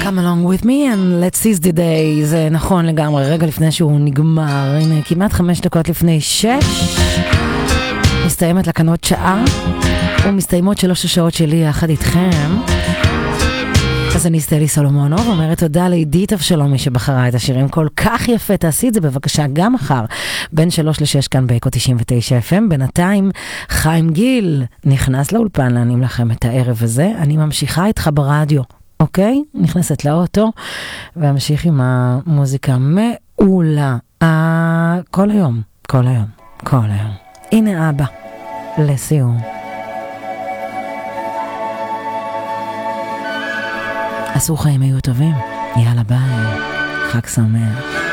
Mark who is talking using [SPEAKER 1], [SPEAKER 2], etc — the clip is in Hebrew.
[SPEAKER 1] Come along with me and let's seize the day. זה נכון לגמרי, רגע לפני שהוא נגמר. הנה, כמעט 5 דקות לפני 6. מסתיימת לקנות שעה, ומסתיימות 3 שעות שלי יחד איתכם. אז אני סטלי סולומונוב, אומרת תודה לעידית אבשלומי שבחרה את השירים כל כך יפה. תעשי את זה בבקשה גם מחר, בין 3 ל-6 כאן באקו 99 FM. בינתיים חיים גיל נכנס לאולפן להנים לכם את הערב הזה. אני ממשיכה איתך ברדיו, אוקיי? נכנסת לאוטו והמשיך עם המוזיקה מעולה. כל היום, כל היום, כל היום. הנה אבא, לסיום. עשו חיים היו טובים. יאללה ביי, חג שמח.